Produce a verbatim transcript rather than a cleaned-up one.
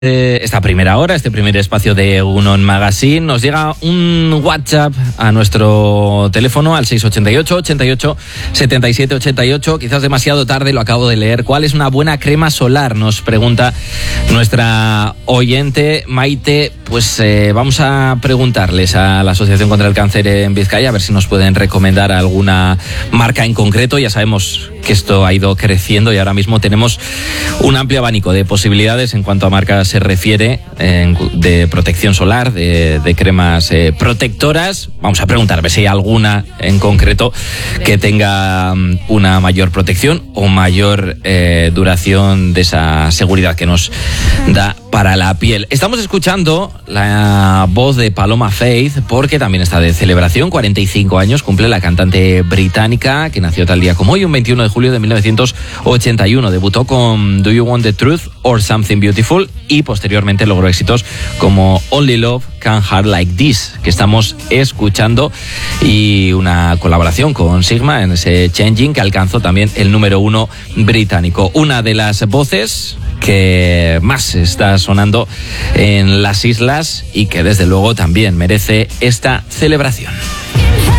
Esta primera hora, este primer espacio de Unon Magazine, nos llega un WhatsApp a nuestro teléfono al seis ocho ocho, ochenta y ocho, setenta y siete ochenta y ocho. Quizás demasiado tarde, lo acabo de leer. ¿Cuál es una buena crema solar? Nos pregunta nuestra oyente Maite. Pues eh, vamos a preguntarles a la Asociación contra el Cáncer en Vizcaya a ver si nos pueden recomendar alguna marca en concreto. Ya sabemos que esto ha ido creciendo y ahora mismo tenemos un amplio abanico de posibilidades en cuanto a marcas se refiere, eh, de protección solar, de, de cremas eh, protectoras. Vamos a preguntar a ver si hay alguna en concreto que tenga um, una mayor protección o mayor eh, duración de esa seguridad que nos da para la piel. Estamos escuchando la voz de Paloma Faith porque también está de celebración. cuarenta y cinco años cumple la cantante británica que nació tal día como hoy, un veintiuno de julio de mil novecientos ochenta y uno. Debutó con Do You Want the Truth or Something Beautiful y posteriormente logró éxitos como Only Love Can Hurt Like This, que estamos escuchando, y una colaboración con Sigma en ese Changing que alcanzó también el número uno británico. Una de las voces que más está sonando en las islas y que desde luego también merece esta celebración.